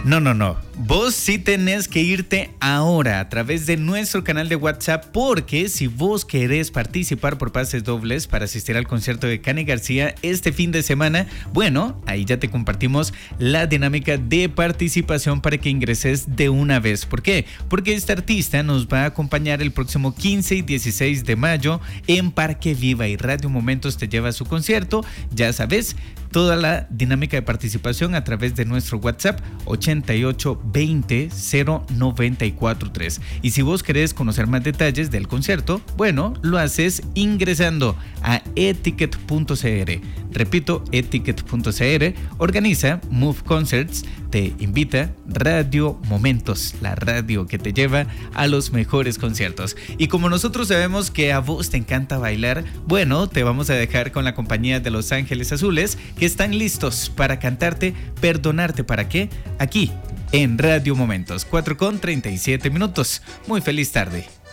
No. Vos sí tenés que irte ahora a través de nuestro canal de WhatsApp, porque si vos querés participar por pases dobles para asistir al concierto de Cani García este fin de semana, bueno, ahí ya te compartimos la dinámica de participación para que ingreses de una vez. ¿Por qué? Porque este artista nos va a acompañar el próximo 15 y 16 de mayo en Parque Viva, y Radio Momentos te lleva a su concierto. Ya sabes, toda la dinámica de participación a través de nuestro WhatsApp 88 20 094 3. Y si vos querés conocer más detalles del concierto, bueno, lo haces ingresando a eticket.cr. Repito, eticket.cr. Organiza Move Concerts, te invita Radio Momentos, la radio que te lleva a los mejores conciertos. Y como nosotros sabemos que a vos te encanta bailar, bueno, te vamos a dejar con la compañía de Los Ángeles Azules, que están listos para cantarte Perdonarte para qué, aquí en Radio Momentos, 4:37. Muy feliz tarde.